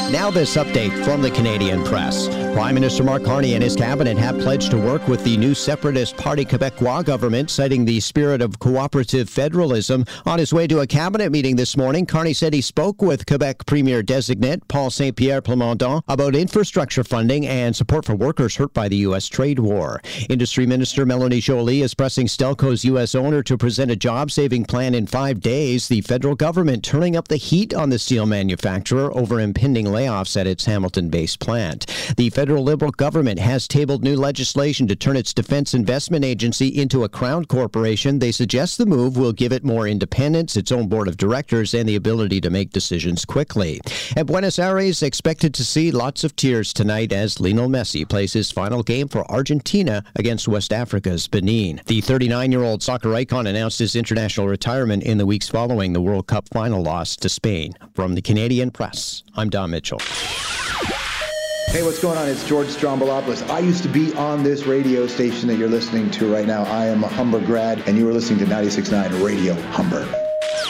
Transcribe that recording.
Now this update from the Canadian Press. Prime Minister Mark Carney and his cabinet have pledged to work with the new separatist Parti Québécois government, citing the spirit of cooperative federalism. On his way to a cabinet meeting this morning, Carney said he spoke with Quebec Premier-designate Paul Saint-Pierre Plamondon about infrastructure funding and support for workers hurt by the U.S. trade war. Industry Minister Melanie Joly is pressing Stelco's U.S. owner to present a job-saving plan in 5 days. The federal government turning up the heat on the steel manufacturer over impending layoffs at its Hamilton-based plant. The federal Liberal government has tabled new legislation to turn its Defense Investment Agency into a crown corporation. They suggest the move will give it more independence, its own board of directors, and the ability to make decisions quickly. At Buenos Aires, expected to see lots of tears tonight as Lionel Messi plays his final game for Argentina against West Africa's Benin. The 39-year-old soccer icon announced his international retirement in the weeks following the World Cup final loss to Spain. From the Canadian Press, I'm Don Mitchell. Hey, what's going on? It's George Strombolopoulos. I used to be on this radio station that you're listening to right now. I am a Humber grad, and you are listening to 96.9 Radio Humber.